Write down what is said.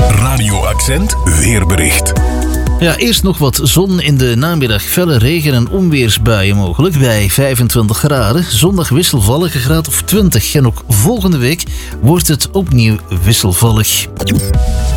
Radio Accent weerbericht. Ja, eerst nog wat zon, in de namiddag felle regen- en onweersbuien mogelijk bij 25 graden. Zondag wisselvallig, een graad of 20. En ook volgende week wordt het opnieuw wisselvallig.